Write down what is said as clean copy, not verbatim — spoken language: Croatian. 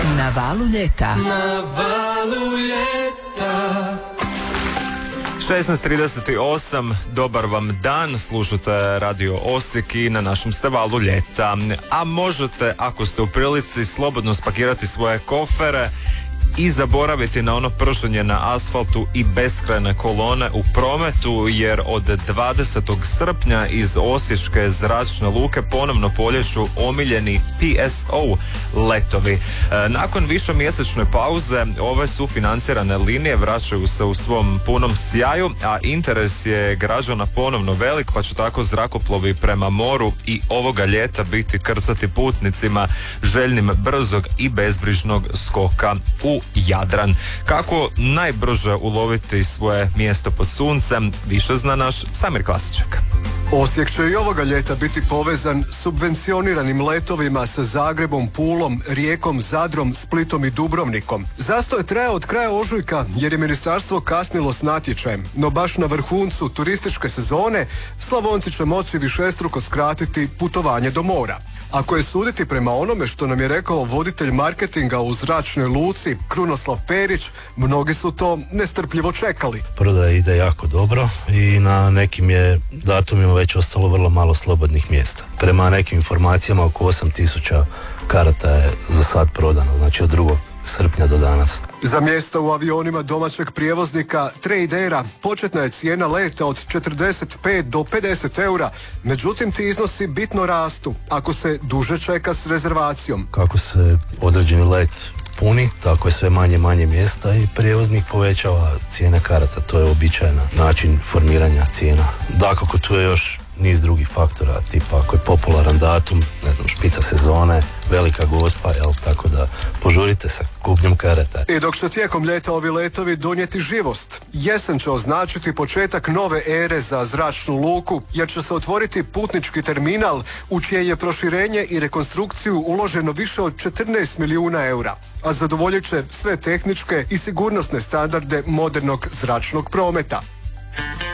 Na valu ljeta. Na valu ljeta. 16:38, dobar vam dan, slušate Radio Osijek i na našem ste valu ljeta. A možete, ako ste u prilici, slobodno spakirati svoje kofere i zaboraviti na ono pršenje na asfaltu i beskrajne kolone u prometu, jer od 20. srpnja iz Osječke zračne luke ponovno poljeću omiljeni PSO letovi. Nakon višemjesečne pauze ove su financirane linije vraćaju se u svom punom sjaju, a interes je građana ponovno velik, pa će tako zrakoplovi prema moru i ovoga ljeta biti krcati putnicima željnim brzog i bezbrižnog skoka u Jadran. Kako najbrže uloviti svoje mjesto pod suncem, više zna naš Samir Klasiček. Osijek će i ovoga ljeta biti povezan subvencioniranim letovima sa Zagrebom, Pulom, Rijekom, Zadrom, Splitom i Dubrovnikom. Zastoj traje od kraja ožujka jer je ministarstvo kasnilo s natječajem, no baš na vrhuncu turističke sezone Slavonci će moći višestruko skratiti putovanje do mora. Ako je suditi prema onome što nam je rekao voditelj marketinga u zračnoj luci Krunoslav Perić, mnogi su to nestrpljivo čekali. Prodaja ide jako dobro i na nekim je datumima već ostalo vrlo malo slobodnih mjesta. Prema nekim informacijama oko 8.000 karata je za sad prodano, znači od 2. srpnja do danas. Za mjesta u avionima domaćeg prijevoznika Tradera početna je cijena leta od 45 do 50 eura, međutim ti iznosi bitno rastu ako se duže čeka s rezervacijom. Kako se određeni let puni, tako je sve manje mjesta i prijevoznik povećava cijene karata, to je uobičajen način formiranja cijena. Dakako tu je još niz drugih faktora, tipa ako je popularan datum, ne znam, špica sezone, velika gospa, tako da požurite sa kupnjom karata. I dok će tijekom ljeta ovi letovi donijeti živost, jesen će označiti početak nove ere za zračnu luku, jer će se otvoriti putnički terminal u čije je proširenje i rekonstrukciju uloženo više od 14 milijuna eura, a zadovoljit će sve tehničke i sigurnosne standarde modernog zračnog prometa.